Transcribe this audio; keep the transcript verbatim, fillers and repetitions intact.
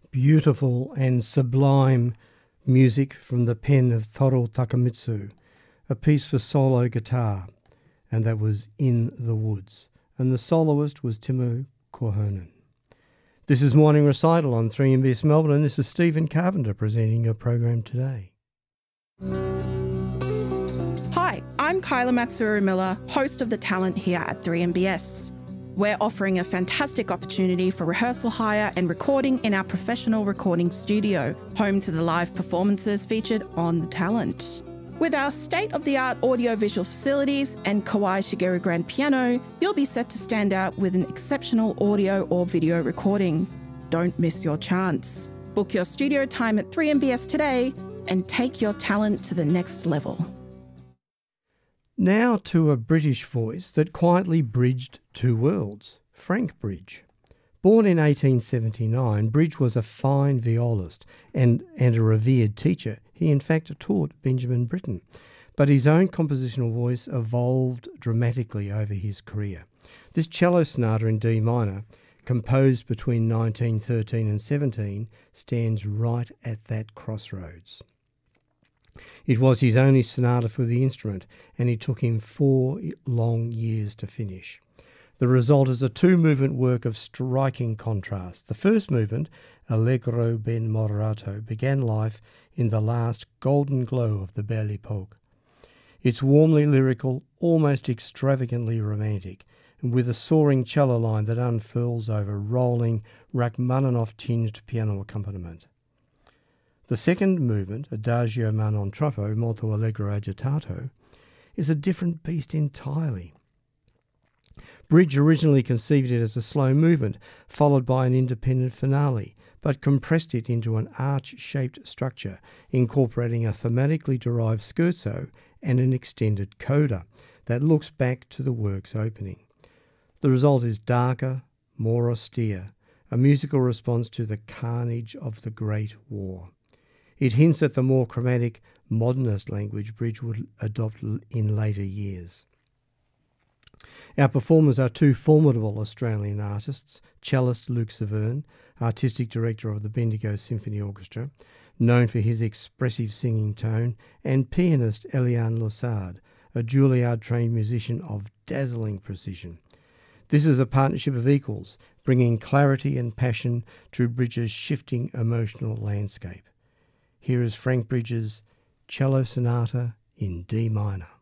beautiful and sublime music from the pen of Toru Takemitsu, a piece for solo guitar, and that was In the Woods, and the soloist was Timo Korhonen. This is Morning Recital on three M B S Melbourne, and this is Stephen Carpenter presenting your program today. Hi, I'm Kyla Matsuru-Miller, host of The Talent here at three M B S. We're offering a fantastic opportunity for rehearsal hire and recording in our professional recording studio, home to the live performances featured on The Talent. With our state-of-the-art audio-visual facilities and Kawai Shigeru grand piano, you'll be set to stand out with an exceptional audio or video recording. Don't miss your chance. Book your studio time at three M B S today and take your talent to the next level. Now to a British voice that quietly bridged two worlds, Frank Bridge. Born in eighteen seventy-nine, Bridge was a fine violist and, and a revered teacher. He in fact taught Benjamin Britten, but his own compositional voice evolved dramatically over his career. This cello sonata in D minor, composed between nineteen thirteen and seventeen, stands right at that crossroads. It was his only sonata for the instrument, and it took him four long years to finish. The result is a two-movement work of striking contrast. The first movement, Allegro ben moderato, began life in the last golden glow of the Belle Epoque. It's warmly lyrical, almost extravagantly romantic, and with a soaring cello line that unfurls over rolling Rachmaninoff-tinged piano accompaniment. The second movement, Adagio ma non troppo, molto allegro agitato, is a different beast entirely. Bridge originally conceived it as a slow movement, followed by an independent finale, but compressed it into an arch-shaped structure, incorporating a thematically derived scherzo and an extended coda that looks back to the work's opening. The result is darker, more austere, a musical response to the carnage of the Great War. It hints at the more chromatic, modernist language Bridge would adopt in later years. Our performers are two formidable Australian artists, cellist Luke Severn, artistic director of the Bendigo Symphony Orchestra, known for his expressive singing tone, and pianist Eliane Losard, a Juilliard-trained musician of dazzling precision. This is a partnership of equals, bringing clarity and passion to Bridge's shifting emotional landscape. Here is Frank Bridge's Cello Sonata in D minor.